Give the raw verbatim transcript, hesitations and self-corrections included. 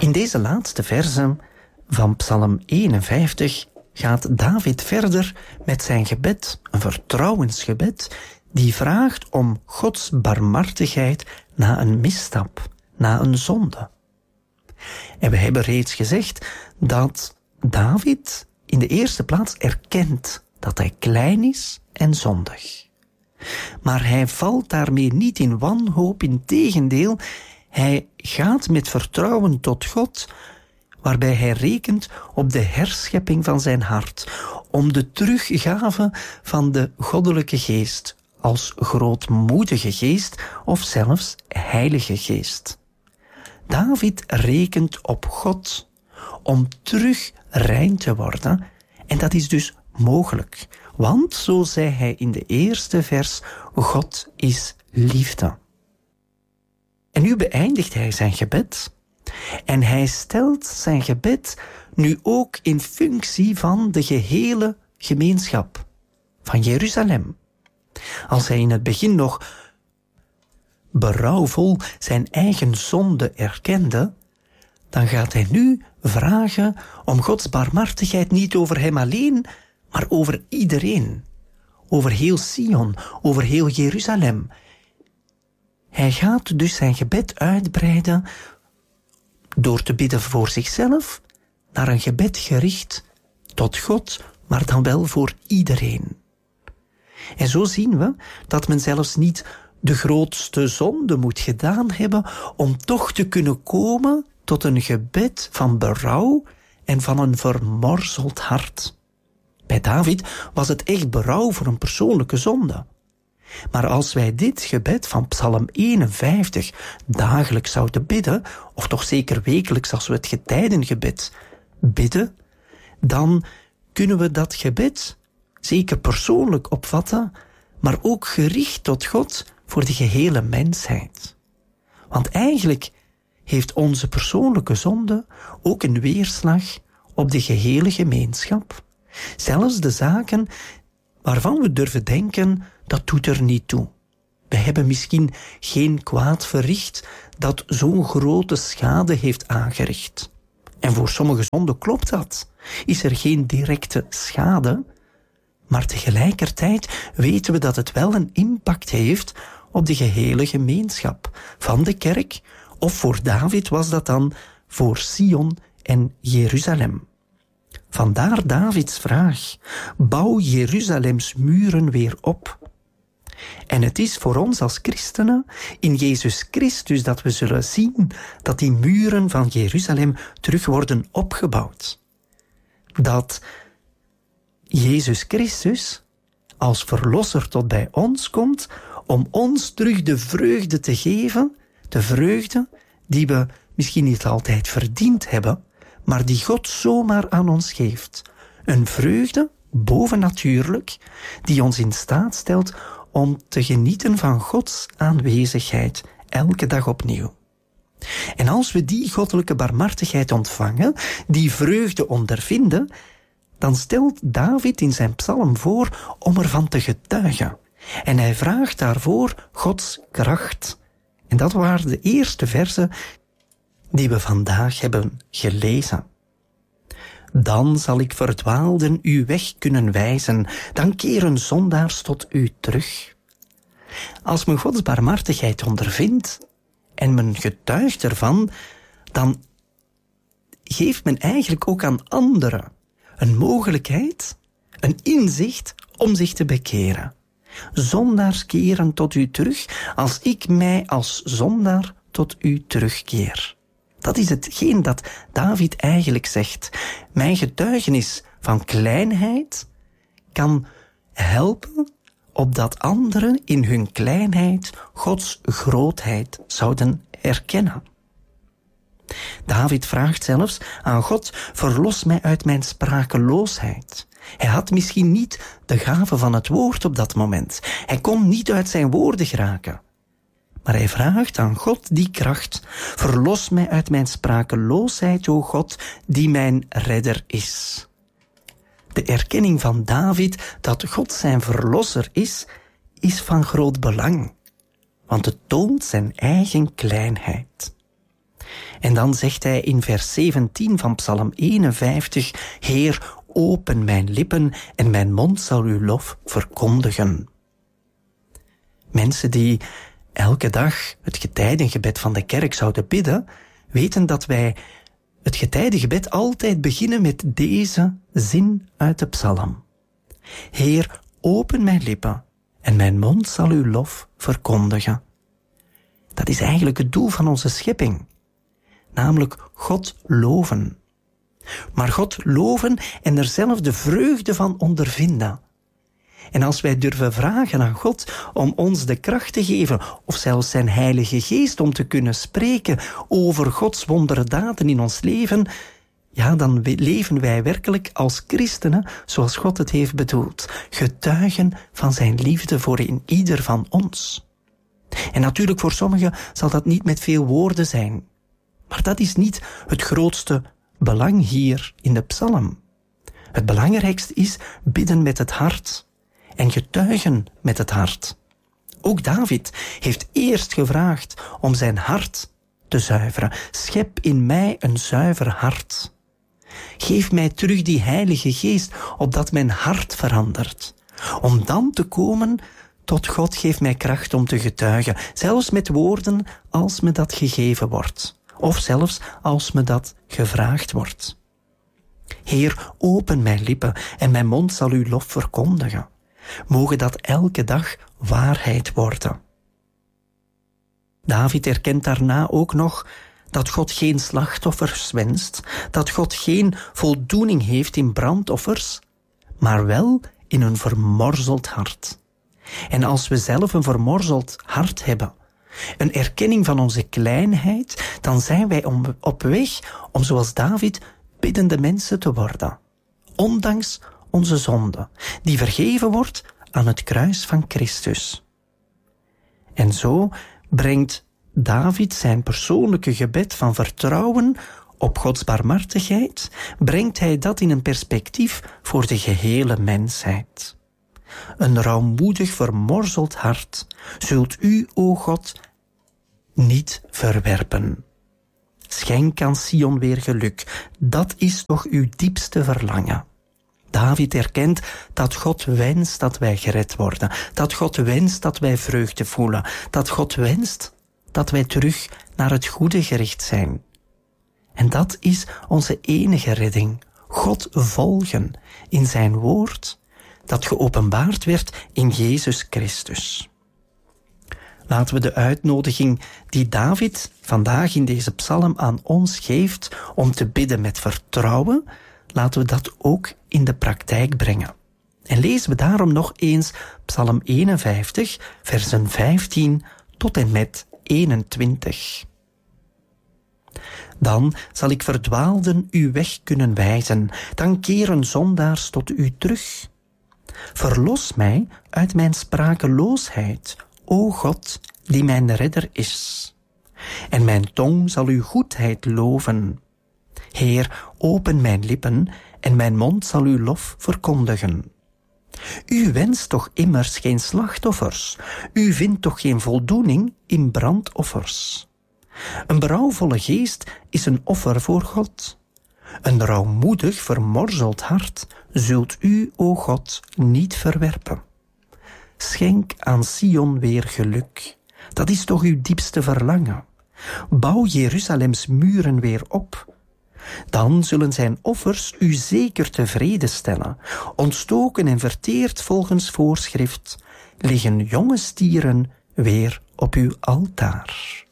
In deze laatste verzen van Psalm eenenvijftig gaat David verder met zijn gebed, een vertrouwensgebed, die vraagt om Gods barmhartigheid na een misstap, na een zonde. En we hebben reeds gezegd dat David in de eerste plaats erkent dat hij klein is en zondig. Maar hij valt daarmee niet in wanhoop, integendeel, hij gaat met vertrouwen tot God, waarbij hij rekent op de herschepping van zijn hart, om de teruggave van de goddelijke geest, als grootmoedige geest of zelfs heilige geest. David rekent op God om terug rein te worden, en dat is dus mogelijk, want, zo zei hij in de eerste vers, God is liefde. En nu beëindigt hij zijn gebed, en hij stelt zijn gebed nu ook in functie van de gehele gemeenschap van Jeruzalem. Als hij in het begin nog berouwvol zijn eigen zonde erkende, dan gaat hij nu vragen om Gods barmhartigheid niet over hem alleen, maar over iedereen. Over heel Sion, over heel Jeruzalem. Hij gaat dus zijn gebed uitbreiden door te bidden voor zichzelf, naar een gebed gericht tot God, maar dan wel voor iedereen. En zo zien we dat men zelfs niet de grootste zonde moet gedaan hebben om toch te kunnen komen tot een gebed van berouw en van een vermorzeld hart. Bij David was het echt berouw voor een persoonlijke zonde. Maar als wij dit gebed van Psalm eenenvijftig dagelijks zouden bidden, of toch zeker wekelijks als we het getijdengebed bidden, dan kunnen we dat gebed zeker persoonlijk opvatten, maar ook gericht tot God voor de gehele mensheid. Want eigenlijk heeft onze persoonlijke zonde ook een weerslag op de gehele gemeenschap. Zelfs de zaken waarvan we durven denken, dat doet er niet toe. We hebben misschien geen kwaad verricht dat zo'n grote schade heeft aangericht. En voor sommige zonden klopt dat. Is er geen directe schade, maar tegelijkertijd weten we dat het wel een impact heeft op de gehele gemeenschap van de kerk, of voor David was dat dan voor Sion en Jeruzalem. Vandaar Davids vraag: bouw Jeruzalems muren weer op. En het is voor ons als christenen in Jezus Christus dat we zullen zien dat die muren van Jeruzalem terug worden opgebouwd. Dat Jezus Christus als verlosser tot bij ons komt om ons terug de vreugde te geven, de vreugde die we misschien niet altijd verdiend hebben, maar die God zomaar aan ons geeft. Een vreugde, bovennatuurlijk, die ons in staat stelt om te genieten van Gods aanwezigheid elke dag opnieuw. En als we die goddelijke barmhartigheid ontvangen, die vreugde ondervinden, dan stelt David in zijn psalm voor om ervan te getuigen. En hij vraagt daarvoor Gods kracht. En dat waren de eerste verzen die we vandaag hebben gelezen. Dan zal ik verdwaalden uw weg kunnen wijzen, dan keren zondaars tot u terug. Als men Gods barmhartigheid ondervindt en men getuigt ervan, dan geeft men eigenlijk ook aan anderen een mogelijkheid, een inzicht om zich te bekeren. Zondaars keren tot u terug, als ik mij als zondaar tot u terugkeer. Dat is hetgeen dat David eigenlijk zegt. Mijn getuigenis van kleinheid kan helpen opdat anderen in hun kleinheid Gods grootheid zouden erkennen. David vraagt zelfs aan God: verlos mij uit mijn sprakeloosheid. Hij had misschien niet de gave van het woord op dat moment. Hij kon niet uit zijn woorden geraken. Maar hij vraagt aan God die kracht: verlos mij uit mijn sprakeloosheid, o God, die mijn redder is. De erkenning van David dat God zijn verlosser is, is van groot belang, want het toont zijn eigen kleinheid. En dan zegt hij in vers zeventien van Psalm eenenvijftig, Heer, open mijn lippen en mijn mond zal uw lof verkondigen. Mensen die elke dag het getijdengebed van de kerk zouden bidden, weten dat wij het getijdengebed altijd beginnen met deze zin uit de psalm. Heer, open mijn lippen en mijn mond zal uw lof verkondigen. Dat is eigenlijk het doel van onze schepping, namelijk God loven. Maar God loven en er zelf de vreugde van ondervinden. En als wij durven vragen aan God om ons de kracht te geven, of zelfs zijn Heilige Geest om te kunnen spreken over Gods wonderdaden in ons leven, ja, dan leven wij werkelijk als christenen zoals God het heeft bedoeld, getuigen van zijn liefde voor in ieder van ons. En natuurlijk voor sommigen zal dat niet met veel woorden zijn, maar dat is niet het grootste belang hier in de psalm. Het belangrijkste is bidden met het hart en getuigen met het hart. Ook David heeft eerst gevraagd om zijn hart te zuiveren. Schep in mij een zuiver hart. Geef mij terug die Heilige Geest, opdat mijn hart verandert. Om dan te komen tot God, geef mij kracht om te getuigen, zelfs met woorden als me dat gegeven wordt. Of zelfs als me dat gevraagd wordt. Heer, open mijn lippen en mijn mond zal uw lof verkondigen. Mogen dat elke dag waarheid worden. David erkent daarna ook nog dat God geen slachtoffers wenst, dat God geen voldoening heeft in brandoffers, maar wel in een vermorzeld hart. En als we zelf een vermorzeld hart hebben, een erkenning van onze kleinheid, dan zijn wij op weg om zoals David biddende mensen te worden. Ondanks onze zonde, die vergeven wordt aan het kruis van Christus. En zo brengt David zijn persoonlijke gebed van vertrouwen op Gods barmhartigheid, brengt hij dat in een perspectief voor de gehele mensheid. Een rouwmoedig vermorzeld hart zult u, o God, niet verwerpen. Schenk aan Sion weer geluk, dat is toch uw diepste verlangen. David erkent dat God wenst dat wij gered worden, dat God wenst dat wij vreugde voelen, dat God wenst dat wij terug naar het goede gericht zijn. En dat is onze enige redding, God volgen in zijn woord, dat geopenbaard werd in Jezus Christus. Laten we de uitnodiging die David vandaag in deze psalm aan ons geeft om te bidden met vertrouwen, laten we dat ook in de praktijk brengen. En lezen we daarom nog eens Psalm eenenvijftig, versen vijftien tot en met eenentwintig. Dan zal ik verdwaalden uw weg kunnen wijzen, dan keren zondaars tot u terug. Verlos mij uit mijn sprakeloosheid, o God, die mijn redder is. En mijn tong zal uw goedheid loven. Heer, open mijn lippen en mijn mond zal uw lof verkondigen. U wenst toch immers geen slachtoffers, u vindt toch geen voldoening in brandoffers. Een berouwvolle geest is een offer voor God. Een rouwmoedig, vermorzeld hart zult u, o God, niet verwerpen. Schenk aan Sion weer geluk, dat is toch uw diepste verlangen. Bouw Jeruzalems muren weer op. Dan zullen zijn offers u zeker tevreden stellen. Ontstoken en verteerd volgens voorschrift liggen jonge stieren weer op uw altaar.